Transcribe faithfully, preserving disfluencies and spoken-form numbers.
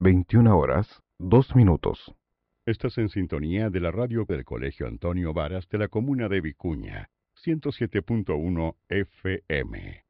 veintiuna horas, dos minutos. Estás en sintonía de la radio del Colegio Antonio Varas de la comuna de Vicuña, ciento siete punto uno F M.